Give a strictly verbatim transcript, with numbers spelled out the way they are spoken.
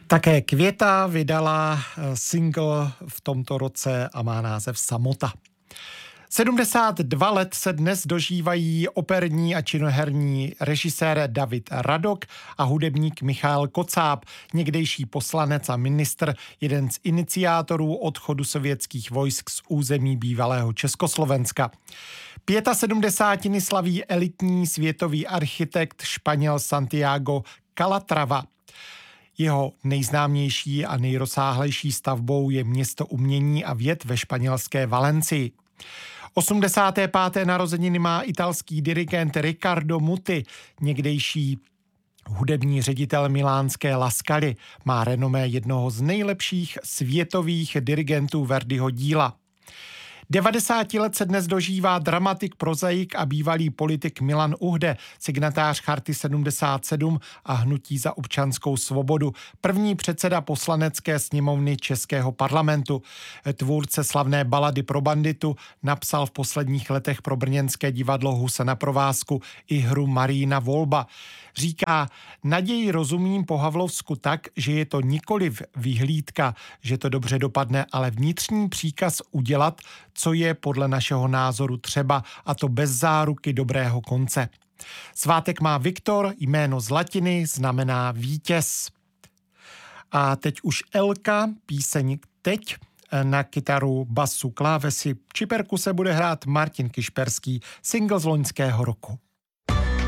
Také Květa vydala single v tomto roce a má název Samota. sedmdesát dva let se dnes dožívají operní a činoherní režisér David Radok a hudebník Michael Kocáb, někdejší poslanec a ministr, jeden z iniciátorů odchodu sovětských vojsk z území bývalého Československa. sedmdesátiny slaví elitní světový architekt Španěl Santiago Calatrava. Jeho nejznámější a nejrozsáhlejší stavbou je Město umění a věd ve španělské Valencii. osmdesáté páté narozeniny má italský dirigent Riccardo Muti, někdejší hudební ředitel milánské La Scali. Má renomé jednoho z nejlepších světových dirigentů Verdiho díla. devadesáti let se dnes dožívá dramatik, prozaik a bývalý politik Milan Uhde, signatář Charty sedmdesát sedm a Hnutí za občanskou svobodu, první předseda poslanecké sněmovny Českého parlamentu. Tvůrce slavné balady Pro banditu napsal v posledních letech pro brněnské divadlo Husa na provázku i hru Marína volba. Říká, naději rozumím po Havlovsku tak, že je to nikoliv vyhlídka, že to dobře dopadne, ale vnitřní příkaz udělat, co je podle našeho názoru třeba, a to bez záruky dobrého konce. Svátek má Viktor, jméno z latiny znamená vítěz. A teď už Elka, píseň Teď. Na kytaru, basu, klávesy či perku se bude hrát Martin Kišperský, single z loňského roku.